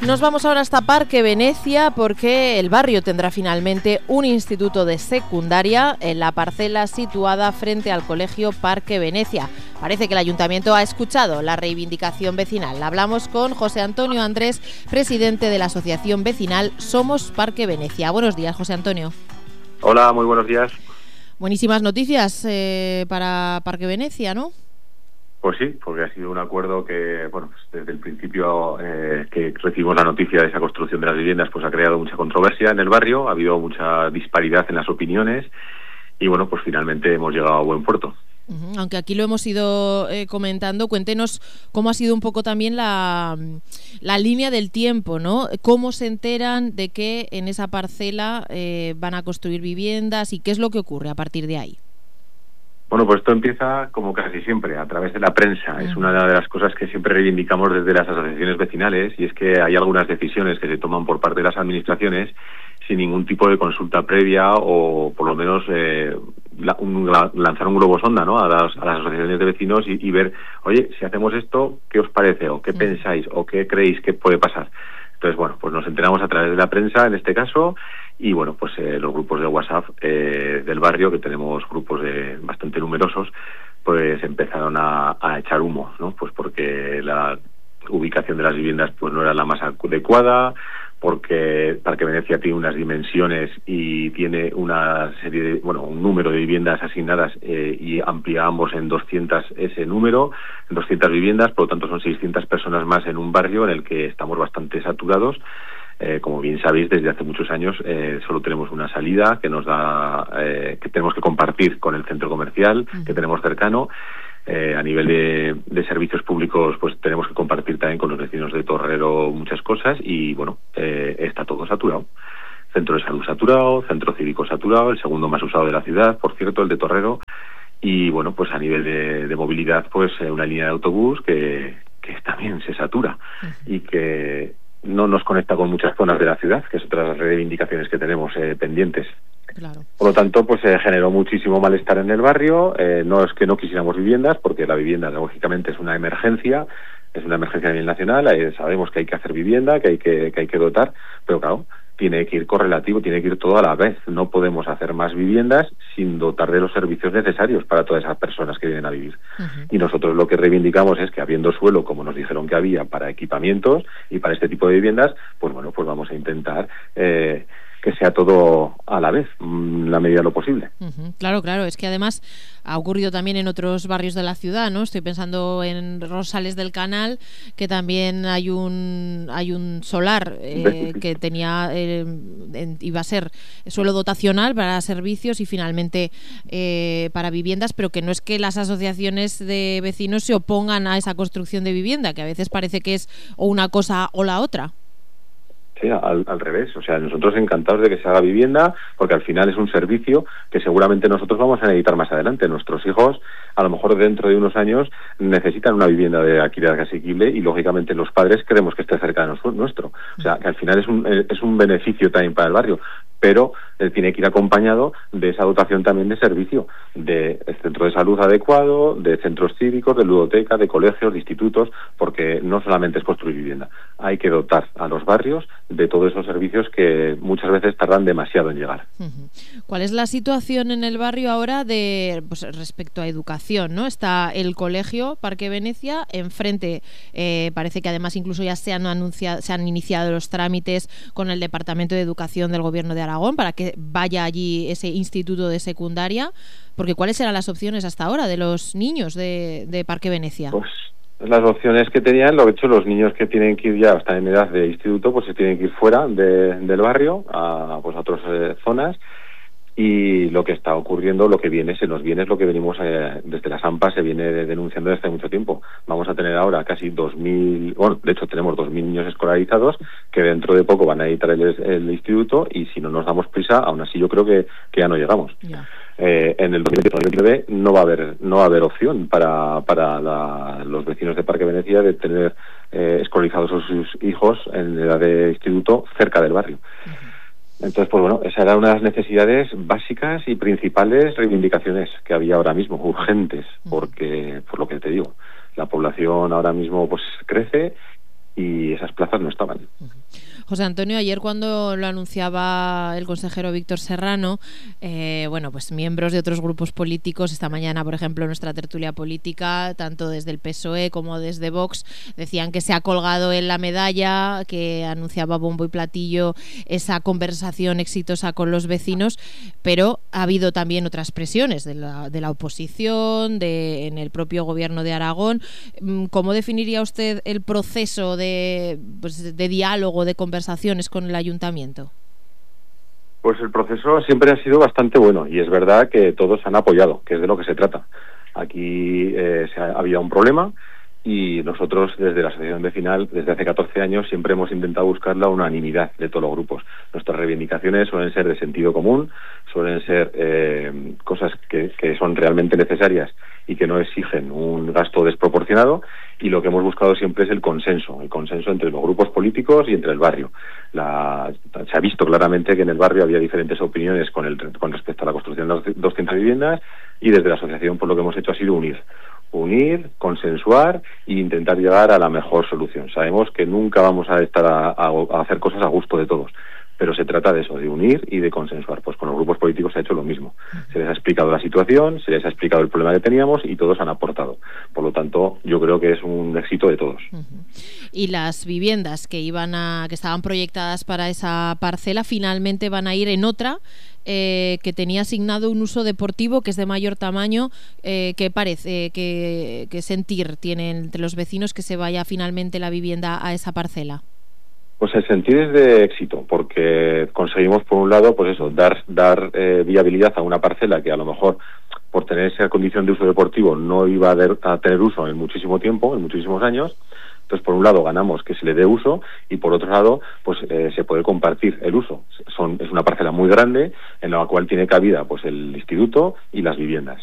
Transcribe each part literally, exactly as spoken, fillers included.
Nos vamos ahora hasta Parque Venecia porque el barrio tendrá finalmente un instituto de secundaria en la parcela situada frente al colegio Parque Venecia. Parece que el ayuntamiento ha escuchado la reivindicación vecinal. Hablamos con José Antonio Andrés, presidente de la asociación vecinal Somos Parque Venecia. Buenos días, José Antonio. Hola, muy buenos días. Buenísimas noticias eh, para Parque Venecia, ¿no? Pues sí, porque ha sido un acuerdo que, bueno, pues desde el principio eh, que recibimos la noticia de esa construcción de las viviendas, pues ha creado mucha controversia en el barrio, ha habido mucha disparidad en las opiniones y, bueno, pues finalmente hemos llegado a buen puerto. Uh-huh. Aunque aquí lo hemos ido eh, comentando, cuéntenos cómo ha sido un poco también la, la línea del tiempo, ¿no? ¿Cómo se enteran de que en esa parcela eh, van a construir viviendas y qué es lo que ocurre a partir de ahí? Bueno, pues esto empieza como casi siempre, a través de la prensa. Es una de las cosas que siempre reivindicamos desde las asociaciones vecinales, y es que hay algunas decisiones que se toman por parte de las administraciones sin ningún tipo de consulta previa o por lo menos eh, la, un, la, lanzar un globo sonda, ¿no?, a las, a las asociaciones de vecinos y, y ver, oye, si hacemos esto, ¿qué os parece? ¿O qué mm. pensáis? ¿O qué creéis que puede pasar? Entonces, bueno, pues nos enteramos a través de la prensa en este caso y, bueno, pues eh, los grupos de WhatsApp eh, del barrio, que tenemos grupos de bastante numerosos, pues empezaron a, a echar humo, ¿no? Pues porque la ubicación de las viviendas pues no era la más adecuada, porque Parque Venecia tiene unas dimensiones y tiene una serie de, bueno, un número de viviendas asignadas eh, y ampliábamos en doscientas ese número, en doscientas viviendas, por lo tanto son seiscientas personas más en un barrio en el que estamos bastante saturados. Eh, como bien sabéis, desde hace muchos años eh, solo tenemos una salida que nos da, eh, que tenemos que compartir con el centro comercial uh-huh. que tenemos cercano. Eh, a nivel de, de servicios públicos, pues tenemos que compartir también con los vecinos de Torrero muchas cosas y, bueno, eh, está todo saturado. Centro de salud saturado, centro cívico saturado, el segundo más usado de la ciudad, por cierto, el de Torrero. Y, bueno, pues a nivel de, de movilidad, pues eh, una línea de autobús que, que también se satura uh-huh. y que no nos conecta con muchas zonas de la ciudad, que es otra de las reivindicaciones que tenemos eh, pendientes. Claro. Por lo tanto, pues se eh, generó muchísimo malestar en el barrio. Eh, no es que no quisiéramos viviendas, porque la vivienda, lógicamente, es una emergencia, es una emergencia a nivel nacional. Eh, sabemos que hay que hacer vivienda, que hay que, que hay que dotar, pero claro, tiene que ir correlativo, tiene que ir todo a la vez. No podemos hacer más viviendas sin dotar de los servicios necesarios para todas esas personas que vienen a vivir. Uh-huh. Y nosotros lo que reivindicamos es que, habiendo suelo, como nos dijeron que había para equipamientos y para este tipo de viviendas, pues bueno, pues vamos a intentar eh, que sea todo a la vez, en la medida de lo posible. Uh-huh. Claro, claro, es que además ha ocurrido también en otros barrios de la ciudad, ¿no? Estoy pensando en Rosales del Canal, que también hay un hay un solar eh, que tenía eh, en, iba a ser suelo dotacional para servicios y finalmente eh, para viviendas, pero que no es que las asociaciones de vecinos se opongan a esa construcción de vivienda, que a veces parece que es o una cosa o la otra. Sí, al, al revés, o sea, nosotros encantados de que se haga vivienda, porque al final es un servicio que seguramente nosotros vamos a necesitar más adelante. Nuestros hijos, a lo mejor dentro de unos años, necesitan una vivienda de alquiler asequible y, lógicamente, los padres queremos que esté cerca de nuestro. O sea, que al final es un, es un beneficio también para el barrio, pero eh, tiene que ir acompañado de esa dotación también de servicio, de centro de salud adecuado, de centros cívicos, de ludoteca, de colegios, de institutos, porque no solamente es construir vivienda, hay que dotar a los barrios de todos esos servicios que muchas veces tardan demasiado en llegar. Uh-huh. ¿Cuál es la situación en el barrio ahora de pues, respecto a educación, ¿no? Está el colegio Parque Venecia, enfrente eh, parece que además incluso ya se han anunciado, se han iniciado los trámites con el Departamento de Educación del Gobierno de Aragón para que vaya allí ese instituto de secundaria, porque ¿cuáles eran las opciones hasta ahora de los niños de, de Parque Venecia? Pues las opciones que tenían, lo hecho, los niños que tienen que ir ya hasta en edad de instituto, pues se tienen que ir fuera de, del barrio a, pues, a otras eh, zonas. Y lo que está ocurriendo, lo que viene, se nos viene, es lo que venimos eh, desde las AMPA, se viene denunciando desde hace mucho tiempo. Vamos a tener ahora casi dos mil, bueno, de hecho tenemos dos mil niños escolarizados que dentro de poco van a editar el, el instituto y si no nos damos prisa, aún así yo creo que, que ya no llegamos. Yeah. Eh, en el dos mil diecinueve no va a haber no va a haber opción para para la, los vecinos de Parque Venecia de tener eh, escolarizados a sus hijos en edad de instituto cerca del barrio. Uh-huh. Entonces, pues bueno, esa era una de las necesidades básicas y principales reivindicaciones que había ahora mismo, urgentes, porque, por lo que te digo, la población ahora mismo pues crece y esas plazas no estaban. Uh-huh. José Antonio, ayer cuando lo anunciaba el consejero Víctor Serrano, eh, bueno, pues miembros de otros grupos políticos, esta mañana, por ejemplo, nuestra tertulia política, tanto desde el P S O E como desde Vox, decían que se ha colgado en la medalla, que anunciaba bombo y platillo esa conversación exitosa con los vecinos, pero ha habido también otras presiones de la, de la oposición, de, en el propio gobierno de Aragón. ¿Cómo definiría usted el proceso de, pues, de diálogo, de conversaciones con el ayuntamiento? Pues el proceso siempre ha sido bastante bueno y es verdad que todos han apoyado, que es de lo que se trata. Aquí eh, se ha, había un problema y nosotros desde la asociación vecinal, desde hace catorce años, siempre hemos intentado buscar la unanimidad de todos los grupos. Nuestras reivindicaciones suelen ser de sentido común, suelen ser eh, cosas que, que son realmente necesarias y que no exigen un gasto desproporcionado, y lo que hemos buscado siempre es el consenso, el consenso entre los grupos políticos y entre el barrio. La, se ha visto claramente que en el barrio había diferentes opiniones con, el, con respecto a la construcción de doscientas viviendas, y desde la asociación pues lo que hemos hecho ha sido unir. unir, consensuar e intentar llegar a la mejor solución. Sabemos que nunca vamos a estar a, a, a hacer cosas a gusto de todos, pero se trata de eso, de unir y de consensuar. Pues con los grupos políticos se ha hecho lo mismo. Se les ha explicado la situación, se les ha explicado el problema que teníamos y todos han aportado. Por lo tanto, yo creo que es un éxito de todos. Uh-huh. Y las viviendas que iban a, que estaban proyectadas para esa parcela finalmente van a ir en otra eh, que tenía asignado un uso deportivo que es de mayor tamaño. Eh, ¿Qué parece? ¿Qué, qué sentir tienen entre los vecinos que se vaya finalmente la vivienda a esa parcela? Pues el sentir es de éxito, porque conseguimos, por un lado, pues eso, dar dar eh, viabilidad a una parcela que a lo mejor, por tener esa condición de uso deportivo, no iba a, de, a tener uso en muchísimo tiempo, en muchísimos años. Entonces, por un lado, ganamos que se le dé uso, y por otro lado, pues eh, se puede compartir el uso. Son, es una parcela muy grande, en la cual tiene cabida pues el instituto y las viviendas.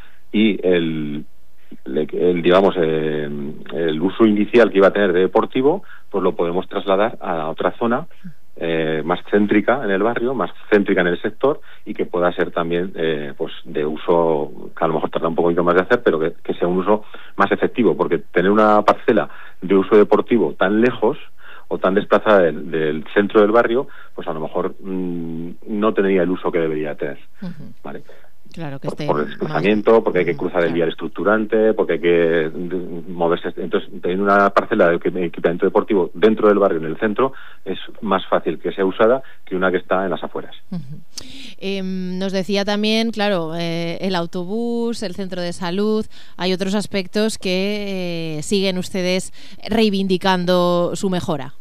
Y el... El, digamos eh, el uso inicial que iba a tener de deportivo, pues lo podemos trasladar a otra zona eh, más céntrica en el barrio, más céntrica en el sector, y que pueda ser también eh, pues de uso que a lo mejor tarda un poquito más de hacer, pero que, que sea un uso más efectivo, porque tener una parcela de uso deportivo tan lejos o tan desplazada del, del centro del barrio, pues a lo mejor mmm, no tendría el uso que debería tener. Uh-huh. ¿Vale? Claro que por, esté por el desplazamiento, más... porque hay que cruzar el claro. vial estructurante, porque hay que moverse. Entonces, teniendo una parcela de equipamiento deportivo dentro del barrio, en el centro, es más fácil que sea usada que una que está en las afueras. Uh-huh. Eh, nos decía también, claro, eh, el autobús, el centro de salud, hay otros aspectos que eh, siguen ustedes reivindicando su mejora.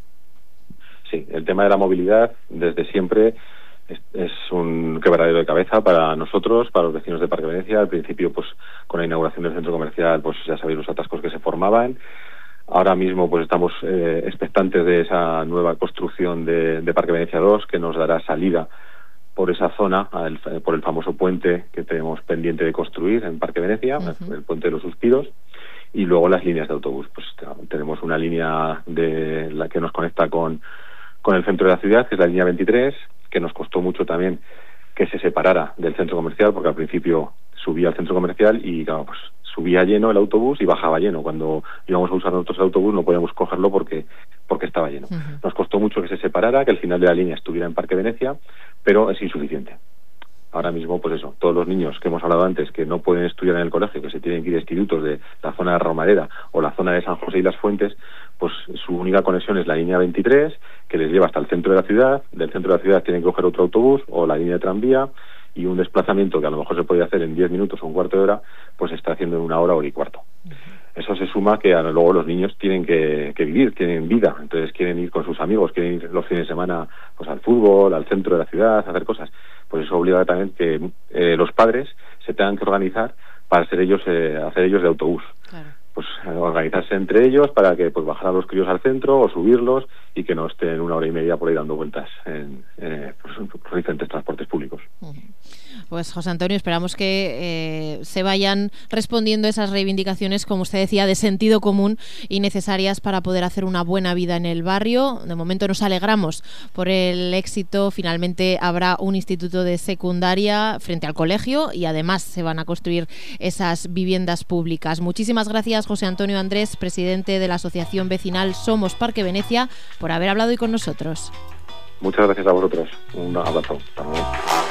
Sí, el tema de la movilidad, desde siempre... Es, es un quebradero de cabeza para nosotros, para los vecinos de Parque Venecia. Al principio, pues con la inauguración del centro comercial, pues ya sabéis los atascos que se formaban. Ahora mismo, pues estamos eh, expectantes de esa nueva construcción de, de Parque Venecia dos, que nos dará salida por esa zona, el, por el famoso puente que tenemos pendiente de construir en Parque Venecia, uh-huh. el puente de los Suspiros. Y luego las líneas de autobús. Pues tenemos una línea de la que nos conecta con, con el centro de la ciudad, que es la línea veintitrés, que nos costó mucho también que se separara del centro comercial, porque al principio subía al centro comercial y claro, pues subía lleno el autobús y bajaba lleno. Cuando íbamos a usar nosotros el autobús no podíamos cogerlo porque porque estaba lleno. Uh-huh. Nos costó mucho que se separara, que el final de la línea estuviera en Parque Venecia, pero es insuficiente. Ahora mismo, pues eso, todos los niños que hemos hablado antes que no pueden estudiar en el colegio, que se tienen que ir a institutos de la zona de Romareda o la zona de San José y Las Fuentes, pues su única conexión es la línea veintitrés, que les lleva hasta el centro de la ciudad. Del centro de la ciudad tienen que coger otro autobús o la línea de tranvía, y un desplazamiento que a lo mejor se puede hacer en diez minutos o un cuarto de hora, pues se está haciendo en una hora, hora y cuarto. Uh-huh. Eso se suma que luego los niños tienen que, que vivir, tienen vida, entonces quieren ir con sus amigos, quieren ir los fines de semana pues al fútbol, al centro de la ciudad, a hacer cosas. Pues eso obliga también que eh, los padres se tengan que organizar para hacer ellos eh, hacer ellos de autobús. Claro. Pues eh, organizarse entre ellos para que pues bajar a los críos al centro o subirlos y que no estén una hora y media por ahí dando vueltas en eh, pues, por diferentes transportes públicos. Uh-huh. Pues José Antonio, esperamos que eh, se vayan respondiendo esas reivindicaciones, como usted decía, de sentido común y necesarias para poder hacer una buena vida en el barrio. De momento nos alegramos por el éxito. Finalmente habrá un instituto de secundaria frente al colegio y además se van a construir esas viviendas públicas. Muchísimas gracias, José Antonio Andrés, presidente de la Asociación Vecinal Somos Parque Venecia, por haber hablado hoy con nosotros. Muchas gracias a vosotros. Un abrazo. Hasta luego.